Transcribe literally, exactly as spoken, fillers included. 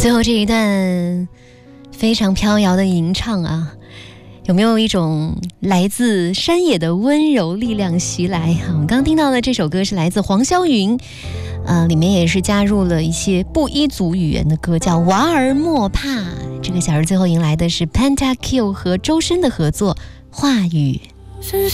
最后这一段非常飘摇的吟唱啊，有没有一种来自山野的温柔力量袭来？我们刚听到的这首歌是来自黄霄云，呃，里面也是加入了一些布依族语言的歌，叫《娃儿莫怕》。这个小日最后迎来的是 Pentakill 和周深的合作《话语》。 身上